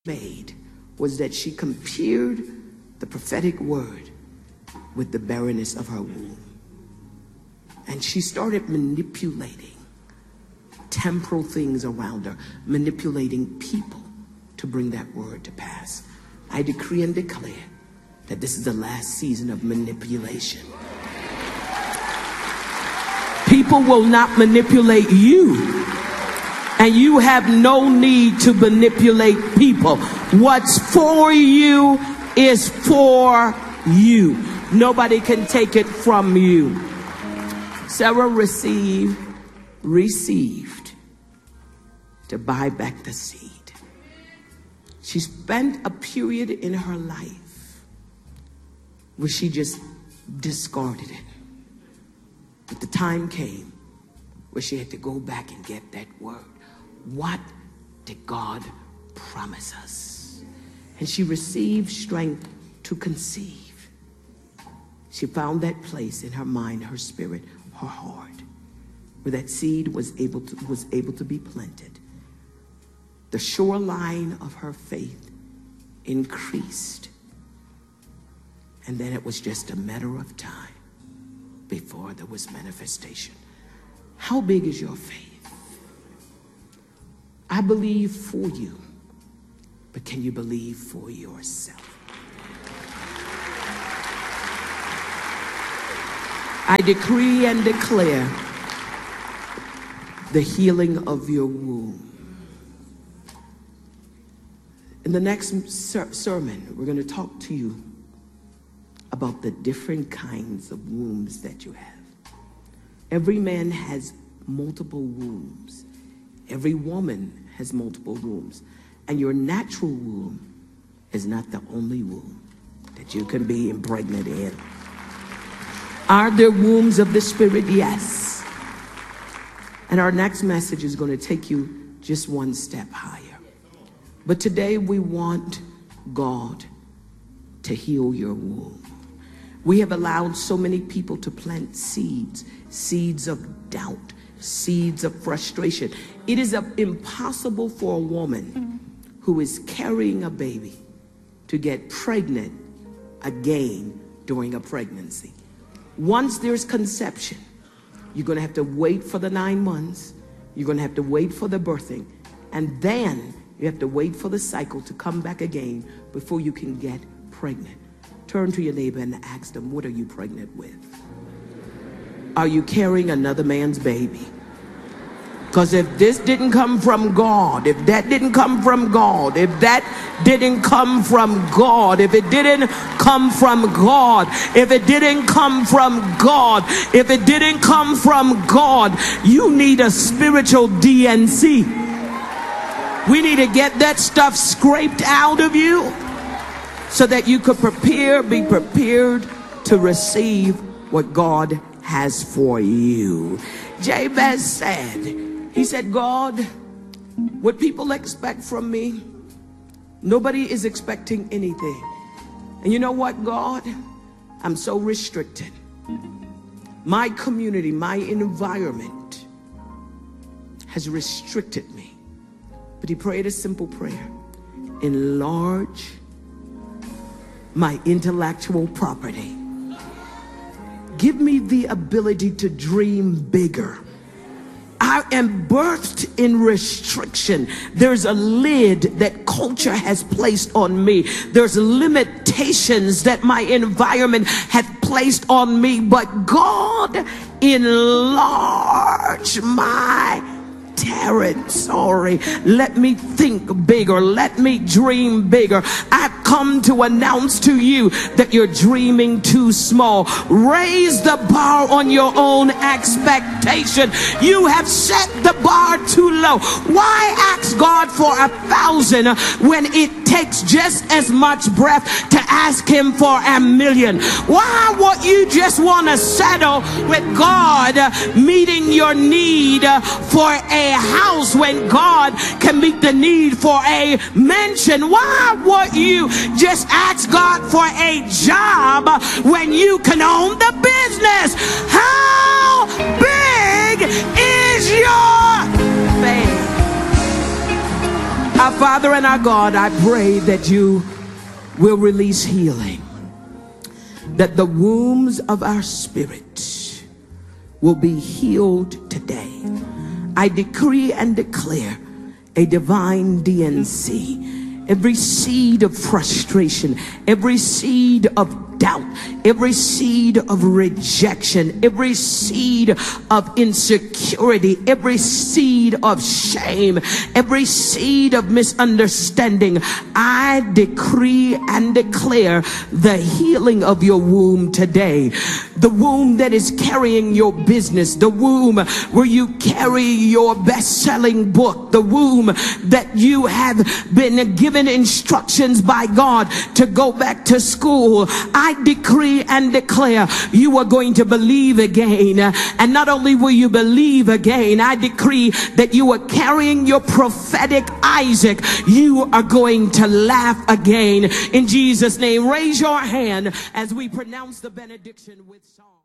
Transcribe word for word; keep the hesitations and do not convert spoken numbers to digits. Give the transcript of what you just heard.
made was that she compared the prophetic word with the barrenness of her womb. And she started manipulating temporal things around her, manipulating people to bring that word to pass. I decree and declare that this is the last season of manipulation. People will not manipulate you. And you have no need to manipulate people. What's for you is for you. Nobody can take it from you. Sarah received, received to buy back the seed. She spent a period in her life where she just discarded it. But the time came where she had to go back and get that word. What did God promise us? And she received strength to conceive. She found that place in her mind, her spirit, her heart, where that seed was able to, was able to be planted. The shoreline of her faith increased. And then it was just a matter of time before there was manifestation. How big is your faith? I believe for you, but can you believe for yourself? I decree and declare the healing of your womb. In the next ser- sermon, we're going to talk to you about the different kinds of wombs that you have. Every man has multiple wombs. Every woman has multiple wombs. And your natural womb is not the only womb that you can be impregnated in. Are there wombs of the Spirit? Yes. And our next message is going to take you just one step higher. But today we want God to heal your womb. We have allowed so many people to plant seeds, seeds of doubt, seeds of frustration. It is a, impossible for a woman who is carrying a baby to get pregnant again during a pregnancy. Once there's conception, you're going to have to wait for the nine months. You're going to have to wait for the birthing. And then you have to wait for the cycle to come back again before you can get pregnant. Turn to your neighbor and ask them, what are you pregnant with? Are you carrying another man's baby? Because if this didn't come from God, if that didn't come from God, if that didn't come from God, if it didn't come from God, if it didn't come from God, if it didn't come from God, you need a spiritual D N C. We need to get that stuff scraped out of you so that you could prepare, be prepared to receive what God has for you. Jabez said, he said, God, what people expect from me, nobody is expecting anything. And you know what, God? I'm so restricted. My community, my environment has restricted me. But he prayed a simple prayer. Enlarge my intellectual property. Give me the ability to dream bigger. I am birthed in restriction. There's a lid that culture has placed on me. There's limitations that my environment has placed on me. But God, enlarge my territory. Let me think bigger. Let me dream bigger. I've come to announce to you that you're dreaming too small. Raise the bar on your own expectation. You have set the bar too low. Why ask God for a thousand when it takes just as much breath to ask him for a million? Why would you just want to settle with God meeting your need for a house when God can meet the need for a mansion? Why would you just ask God for a job when you can own the business? How big is your faith? Our Father and our God, I pray that you will release healing, that the wombs of our spirit will be healed today. I decree and declare a divine D N C. Every seed of frustration, every seed of doubt, every seed of rejection, every seed of insecurity, every seed of shame, every seed of misunderstanding, I decree and declare the healing of your womb today. The womb that is carrying your business, the womb where you carry your best-selling book, the womb that you have been given instructions by God to go back to school. I decree and declare you are going to believe again. And not only will you believe again, I decree that you are carrying your prophetic Isaac. You are going to laugh again. In Jesus' name, raise your hand as we pronounce the benediction with song.